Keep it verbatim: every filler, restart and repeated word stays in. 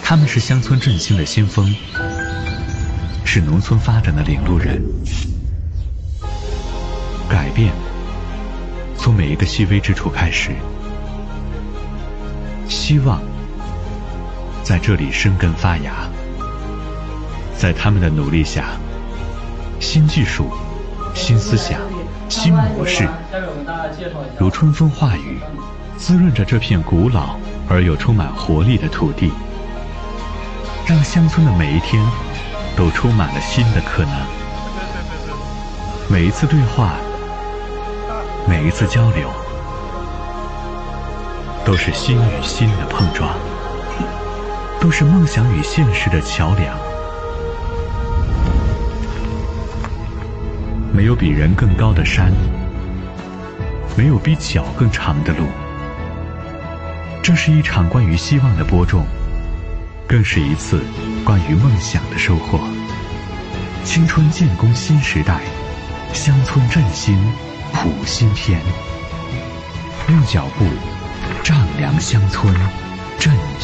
他们是乡村振兴的先锋，是农村发展的领路人。改变从每一个细微之处开始，希望在这里生根发芽。在他们的努力下，新技术、新思想、新模式如春风化雨，滋润着这片古老而又充满活力的土地，让乡村的每一天都充满了新的可能。每一次对话，每一次交流，都是心与心的碰撞，都是梦想与现实的桥梁。没有比人更高的山，没有比脚更长的路。这是一场关于希望的播种，更是一次关于梦想的收获。青春建功新时代，乡村振兴谱新篇。用脚步丈量乡村振兴。